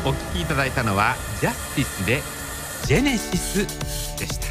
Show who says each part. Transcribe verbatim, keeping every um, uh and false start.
Speaker 1: お聴きいただいたのはジャスティスでジェネシスでした。